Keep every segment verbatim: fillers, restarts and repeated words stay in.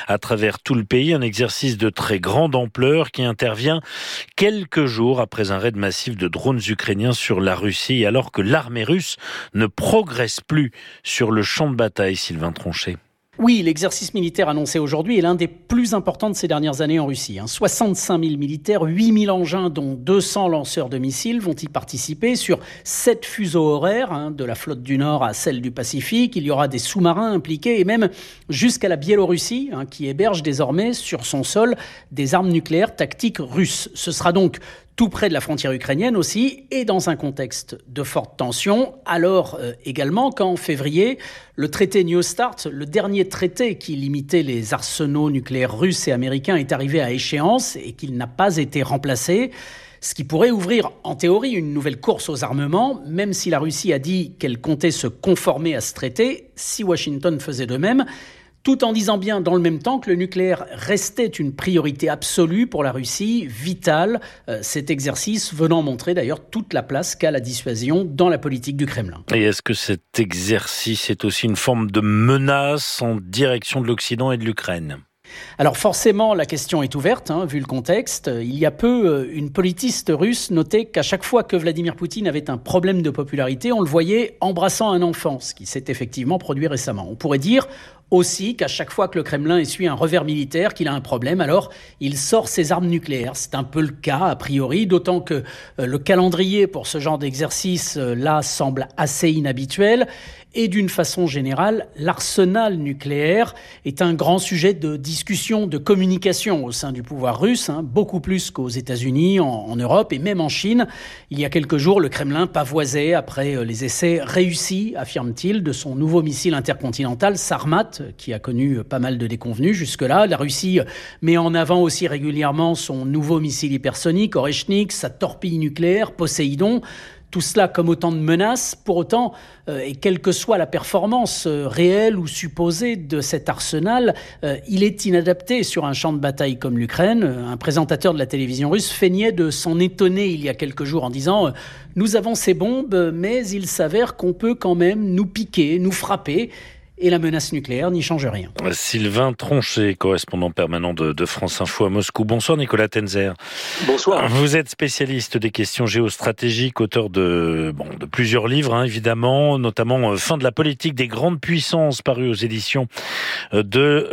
à travers tout le pays. Un exercice de très grande ampleur qui intervient quelques jours après un raid massif de drones ukrainiens sur la Russie, alors que l'armée russe ne progresse plus sur le champ de bataille. Sylvain Tronchet. Oui, l'exercice militaire annoncé aujourd'hui est l'un des plus importants de ces dernières années en Russie. soixante-cinq mille militaires, huit mille engins dont deux cents lanceurs de missiles vont y participer sur sept fuseaux horaires, de la flotte du Nord à celle du Pacifique. Il y aura des sous-marins impliqués et même jusqu'à la Biélorussie qui héberge désormais sur son sol des armes nucléaires tactiques russes. Ce sera donc tout près de la frontière ukrainienne aussi, et dans un contexte de forte tension. Alors euh, également qu'en février, le traité New START, le dernier traité qui limitait les arsenaux nucléaires russes et américains, est arrivé à échéance et qu'il n'a pas été remplacé. Ce qui pourrait ouvrir, en théorie, une nouvelle course aux armements, même si la Russie a dit qu'elle comptait se conformer à ce traité, si Washington faisait de même, tout en disant bien dans le même temps que le nucléaire restait une priorité absolue pour la Russie, vitale, euh, cet exercice venant montrer d'ailleurs toute la place qu'a la dissuasion dans la politique du Kremlin. Et est-ce que cet exercice est aussi une forme de menace en direction de l'Occident et de l'Ukraine ? Alors forcément, la question est ouverte, hein, vu le contexte. Il y a peu, une politiste russe notait qu'à chaque fois que Vladimir Poutine avait un problème de popularité, on le voyait embrassant un enfant, ce qui s'est effectivement produit récemment. On pourrait dire aussi qu'à chaque fois que le Kremlin essuie un revers militaire, qu'il a un problème, alors il sort ses armes nucléaires. C'est un peu le cas, a priori, d'autant que euh, le calendrier pour ce genre d'exercice, euh, là, semble assez inhabituel. Et d'une façon générale, l'arsenal nucléaire est un grand sujet de discussion, de communication au sein du pouvoir russe, hein, beaucoup plus qu'aux États-Unis, en, en Europe et même en Chine. Il y a quelques jours, le Kremlin pavoisait après les essais réussis, affirme-t-il, de son nouveau missile intercontinental Sarmat, qui a connu pas mal de déconvenues jusque-là. La Russie met en avant aussi régulièrement son nouveau missile hypersonique, Oreshnik, sa torpille nucléaire, Poséidon. Tout cela comme autant de menaces. Pour autant, euh, et quelle que soit la performance euh, réelle ou supposée de cet arsenal, euh, il est inadapté sur un champ de bataille comme l'Ukraine. Un présentateur de la télévision russe feignait de s'en étonner il y a quelques jours en disant euh, « Nous avons ces bombes, mais il s'avère qu'on peut quand même nous piquer, nous frapper ». Et la menace nucléaire n'y change rien. Sylvain Tronchet, correspondant permanent de, de France Info à Moscou. Bonsoir Nicolas Tenzer. Bonsoir. Vous êtes spécialiste des questions géostratégiques, auteur de, bon, de plusieurs livres, hein, évidemment, notamment euh, Fin de la politique des grandes puissances, paru aux éditions de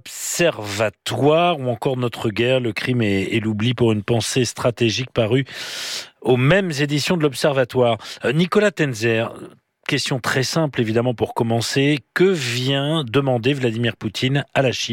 l'Observatoire, ou encore Notre guerre, le crime et, et l'oubli pour une pensée stratégique, paru aux mêmes éditions de l'Observatoire. Euh, Nicolas Tenzer, question très simple, évidemment, pour commencer. Que vient demander Vladimir Poutine à la Chine ?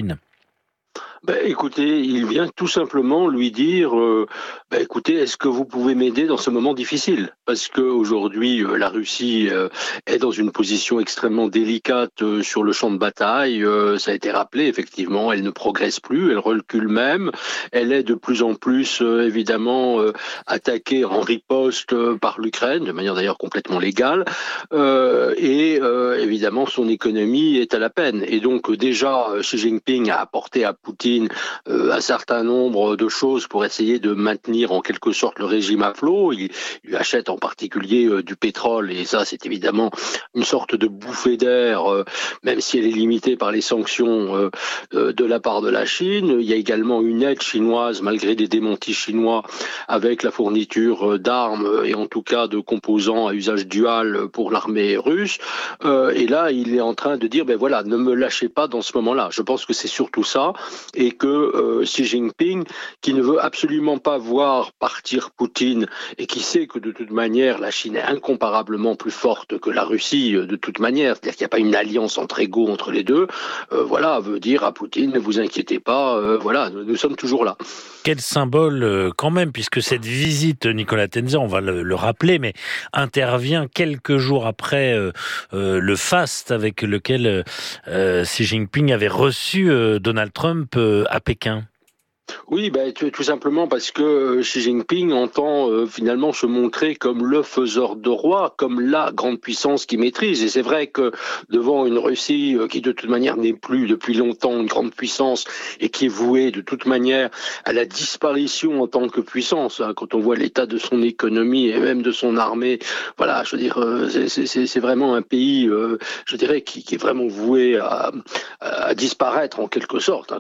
Ben, écoutez, il vient tout simplement lui dire euh, ben, écoutez, est-ce que vous pouvez m'aider dans ce moment difficile ? Parce qu'aujourd'hui, euh, la Russie euh, est dans une position extrêmement délicate euh, sur le champ de bataille. Euh, ça a été rappelé, effectivement, elle ne progresse plus, elle recule même. Elle est de plus en plus, euh, évidemment, euh, attaquée en riposte euh, par l'Ukraine, de manière d'ailleurs complètement légale. Euh, et euh, évidemment, son économie est à la peine. Et donc, déjà, Xi Jinping a apporté à Poutine Euh, un certain nombre de choses pour essayer de maintenir en quelque sorte le régime à flot. Il, il lui achète en particulier euh, du pétrole et ça c'est évidemment une sorte de bouffée d'air, euh, même si elle est limitée par les sanctions euh, euh, de la part de la Chine. Il y a également une aide chinoise malgré des démentis chinois avec la fourniture euh, d'armes et en tout cas de composants à usage dual pour l'armée russe. Euh, et là il est en train de dire ben voilà, ne me lâchez pas dans ce moment-là. Je pense que c'est surtout ça. Et que euh, Xi Jinping, qui ne veut absolument pas voir partir Poutine et qui sait que de toute manière la Chine est incomparablement plus forte que la Russie de toute manière, c'est-à-dire qu'il n'y a pas une alliance entre égaux entre les deux, euh, voilà, veut dire à Poutine ne vous inquiétez pas, euh, voilà, nous, nous sommes toujours là. Quel symbole euh, quand même, puisque cette visite, Nicolas Tenzer, on va le, le rappeler, mais intervient quelques jours après euh, euh, le faste avec lequel euh, Xi Jinping avait reçu euh, Donald Trump euh, à Pékin. Oui, ben, tout, tout simplement parce que Xi Jinping entend euh, finalement se montrer comme le faiseur de roi, comme la grande puissance qui maîtrise. Et c'est vrai que devant une Russie euh, qui de toute manière n'est plus depuis longtemps une grande puissance et qui est vouée de toute manière à la disparition en tant que puissance, hein, quand on voit l'état de son économie et même de son armée, voilà, je veux dire, euh, c'est, c'est, c'est vraiment un pays, euh, je dirais, qui, qui est vraiment voué à, à disparaître en quelque sorte, hein,